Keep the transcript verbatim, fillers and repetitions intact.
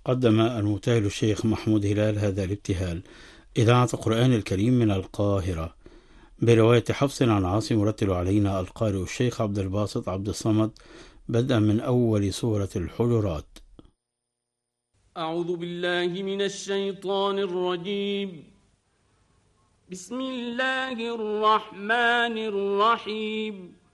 قدم المبتهل الشيخ محمود هلال هذا الابتهال. إذاعة القرآن الكريم من القاهرة برواية حفص عن عاصم، يرتل علينا القارئ الشيخ عبد الباسط عبد الصمد بدءا من أول سورة الحجرات. أعوذ بالله من الشيطان الرجيم. بسم الله الرحمن الرحيم.